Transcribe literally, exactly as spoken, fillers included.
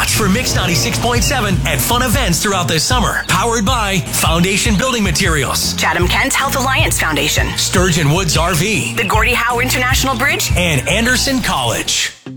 watch for Mix ninety-six point seven at fun events throughout the summer. Powered by Foundation Building Materials, Chatham Kent Health Alliance Foundation, Sturgeon Woods R V, the Gordie Howe International Bridge, and Anderson College.